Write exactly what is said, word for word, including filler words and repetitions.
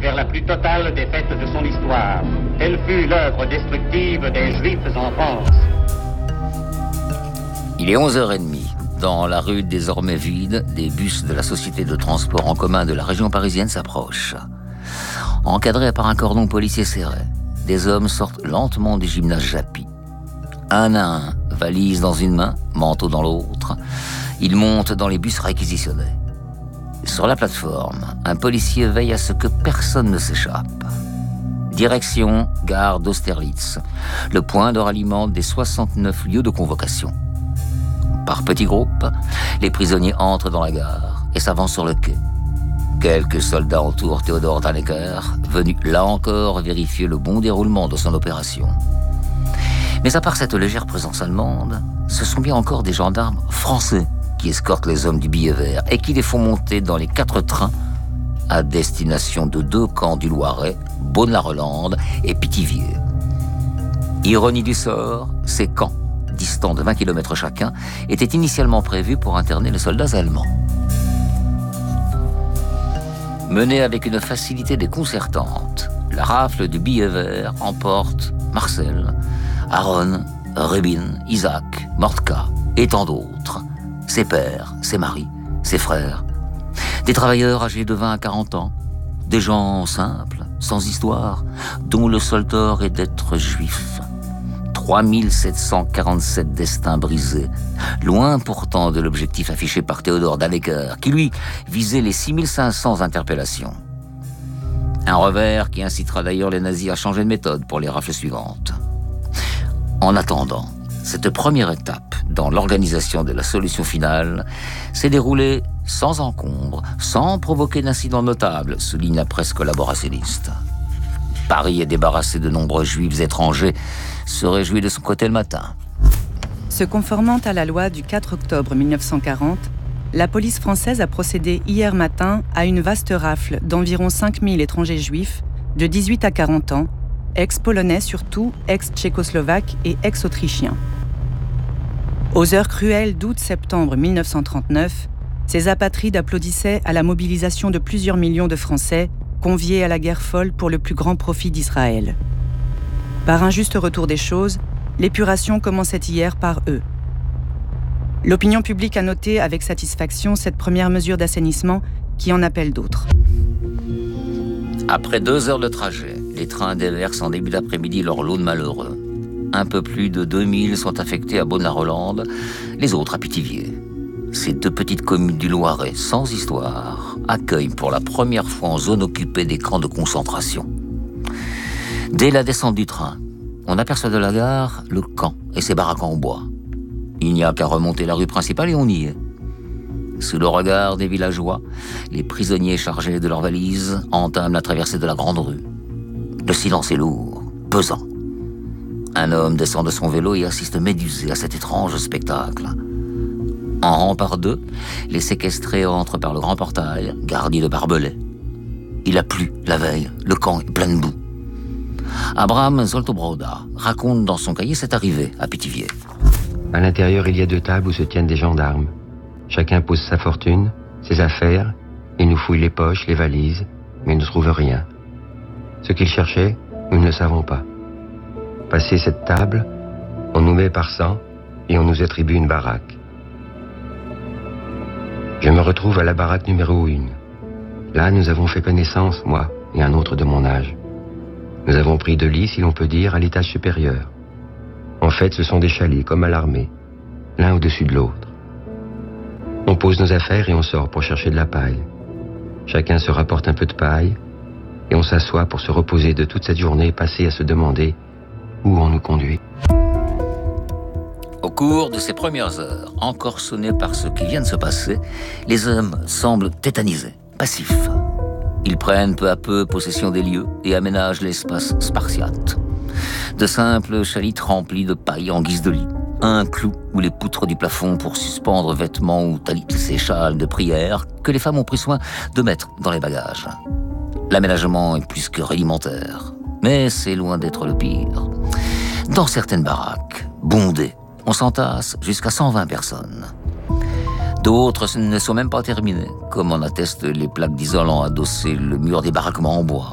vers la plus totale défaite de son histoire. Telle fut l'œuvre destructive des Juifs en France. Il est onze heures trente. Dans la rue désormais vide, des bus de la Société de transport en commun de la région parisienne s'approchent. Encadrés par un cordon policier serré, des hommes sortent lentement du gymnase Japy. Un à un, valise dans une main, manteau dans l'autre, ils montent dans les bus réquisitionnés. Sur la plateforme, un policier veille à ce que personne ne s'échappe. Direction gare d'Austerlitz, le point de ralliement des soixante-neuf lieux de convocation. Par petits groupes, les prisonniers entrent dans la gare et s'avancent sur le quai. Quelques soldats entourent Théodore Dannecker, venu là encore vérifier le bon déroulement de son opération. Mais à part cette légère présence allemande, ce sont bien encore des gendarmes français qui escortent les hommes du billet vert et qui les font monter dans les quatre trains à destination de deux camps du Loiret, Beaune-la-Rolande et Pithiviers. Ironie du sort, ces camps, distants de vingt kilomètres chacun, étaient initialement prévus pour interner les soldats allemands. Menée avec une facilité déconcertante, la rafle du billet vert emporte Marcel, Aaron, Rubin, Isaac, Mordka et tant d'autres. Ses pères, ses maris, ses frères. Des travailleurs âgés de vingt à quarante ans. Des gens simples, sans histoire, dont le seul tort est d'être juif. trois mille sept cent quarante-sept destins brisés, loin pourtant de l'objectif affiché par Théodore Dannecker, qui lui visait les six mille cinq cents interpellations. Un revers qui incitera d'ailleurs les nazis à changer de méthode pour les rafles suivantes. En attendant, cette première étape dans l'organisation de la solution finale s'est déroulée sans encombre, sans provoquer d'incidents notables, souligne la presse collaborationniste. Paris est débarrassé de nombreux juifs étrangers, se réjouit de son côté le matin. Se conformant à la loi du quatre octobre mille neuf cent quarante, la police française a procédé hier matin à une vaste rafle d'environ cinq mille étrangers juifs de dix-huit à quarante ans, ex-polonais surtout, ex-tchécoslovaques et ex-autrichiens. Aux heures cruelles d'août-septembre mille neuf cent trente-neuf, ces apatrides applaudissaient à la mobilisation de plusieurs millions de Français conviés à la guerre folle pour le plus grand profit d'Israël. Par un juste retour des choses, l'épuration commençait hier par eux. L'opinion publique a noté avec satisfaction cette première mesure d'assainissement qui en appelle d'autres. Après deux heures de trajet, les trains déversent en début d'après-midi leur lot de malheureux. Un peu plus de deux mille sont affectés à Beaune-la-Rolande, les autres à Pithiviers. Ces deux petites communes du Loiret, sans histoire, accueillent pour la première fois en zone occupée des camps de concentration. Dès la descente du train, on aperçoit de la gare le camp et ses baraques en bois. Il n'y a qu'à remonter la rue principale et on y est. Sous le regard des villageois, les prisonniers chargés de leurs valises entament la traversée de la grande rue. Le silence est lourd, pesant. Un homme descend de son vélo et assiste médusé à cet étrange spectacle. En rang par deux, les séquestrés entrent par le grand portail, garni de barbelés. Il a plu la veille, le camp est plein de boue. Abraham Zoltobroda raconte dans son cahier cette arrivée à Pithiviers. À l'intérieur, il y a deux tables où se tiennent des gendarmes. Chacun pose sa fortune, ses affaires. Ils nous fouillent les poches, les valises, mais ils ne trouvent rien. Ce qu'ils cherchaient, nous ne le savons pas. Passé cette table, on nous met par cent et on nous attribue une baraque. Je me retrouve à la baraque numéro un. Là, nous avons fait connaissance, moi et un autre de mon âge. Nous avons pris deux lits, si l'on peut dire, à l'étage supérieur. En fait, ce sont des chalets, comme à l'armée, l'un au-dessus de l'autre. On pose nos affaires et on sort pour chercher de la paille. Chacun se rapporte un peu de paille et on s'assoit pour se reposer de toute cette journée passée à se demander où on nous conduit. Au cours de ces premières heures, encore sonnées par ce qui vient de se passer, les hommes semblent tétanisés, passifs. Ils prennent peu à peu possession des lieux et aménagent l'espace spartiate. De simples chalites remplis de paille en guise de lit, un clou ou les poutres du plafond pour suspendre vêtements ou talis, ces châles de prière que les femmes ont pris soin de mettre dans les bagages. L'aménagement est plus que rudimentaire, mais c'est loin d'être le pire. Dans certaines baraques, bondées, on s'entasse jusqu'à cent vingt personnes. D'autres ne sont même pas terminées, comme en attestent les plaques d'isolant adossées le mur des baraquements en bois.